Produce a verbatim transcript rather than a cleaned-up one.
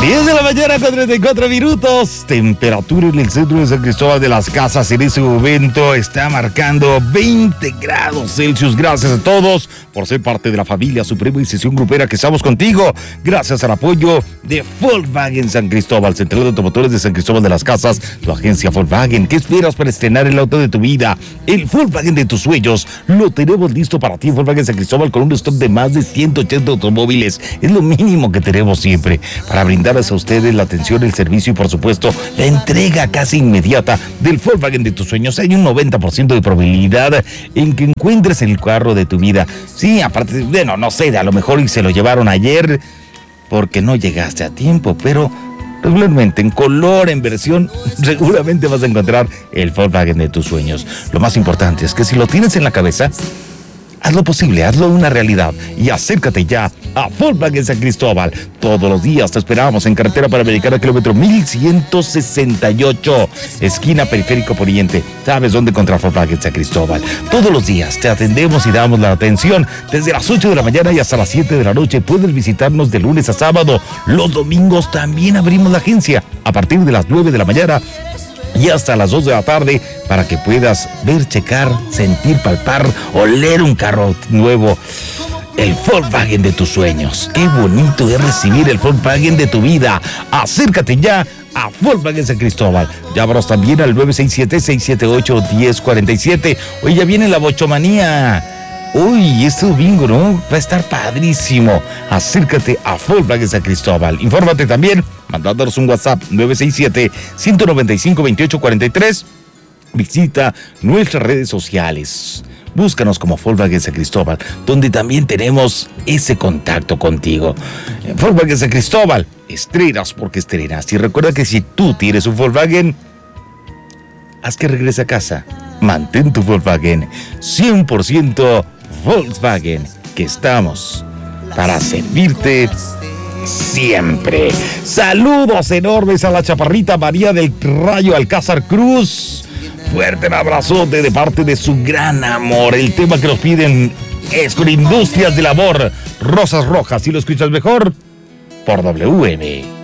diez de la mañana con treinta y cuatro minutos. Temperatura en el centro de San Cristóbal de las Casas en ese momento está marcando veinte grados Celsius. Gracias a todos por ser parte de la familia Suprema y Sesión Grupera que estamos contigo. Gracias al apoyo de Volkswagen San Cristóbal, Central de Automotores de San Cristóbal de las Casas, tu agencia Volkswagen. ¿Qué esperas para estrenar el auto de tu vida? El Volkswagen de tus sueños. Lo tenemos listo para ti, Volkswagen San Cristóbal, con un stock de más de ciento ochenta automóviles. Es lo mínimo que tenemos siempre para brindar a ustedes la atención, el servicio y por supuesto la entrega casi inmediata del Volkswagen de tus sueños. Hay un noventa por ciento de probabilidad en que encuentres el carro de tu vida. Sí, aparte, bueno, no sé, a lo mejor y se lo llevaron ayer porque no llegaste a tiempo, pero regularmente en color, en versión, seguramente vas a encontrar el Volkswagen de tus sueños. Lo más importante es que si lo tienes en la cabeza, haz lo posible, hazlo una realidad y acércate ya a Volkswagen San Cristóbal. Todos los días te esperamos en carretera Panamericana, kilómetro mil ciento sesenta y ocho, esquina Periférico Poniente. ¿Sabes dónde encontrar Volkswagen San Cristóbal? Todos los días te atendemos y damos la atención desde las ocho de la mañana y hasta las siete de la noche. Puedes visitarnos de lunes a sábado. Los domingos también abrimos la agencia a partir de las nueve de la mañana y hasta las dos de la tarde para que puedas ver, checar, sentir, palpar, oler un carro nuevo. El Volkswagen de tus sueños. Qué bonito es recibir el Volkswagen de tu vida. Acércate ya a Volkswagen San Cristóbal. Llámanos también al nueve seis siete, seis siete ocho, uno cero cuatro siete. Hoy ya viene la bochomanía. Uy, este domingo, ¿no? Va a estar padrísimo. Acércate a Volkswagen San Cristóbal. Infórmate también mandándonos un WhatsApp nueve seis siete, uno nueve cinco, dos ocho cuatro tres. Visita nuestras redes sociales. Búscanos como Volkswagen San Cristóbal, donde también tenemos ese contacto contigo. En Volkswagen San Cristóbal, estrenas porque estrenas. Y recuerda que si tú tienes un Volkswagen, haz que regrese a casa. Mantén tu Volkswagen. cien por ciento Volkswagen, que estamos para servirte siempre. Saludos enormes a la chaparrita María del Rayo Alcázar Cruz. Fuerte abrazote de parte de su gran amor. El tema que nos piden es con Industrias del Amor, Rosas Rojas. Si lo escuchas mejor, por W M.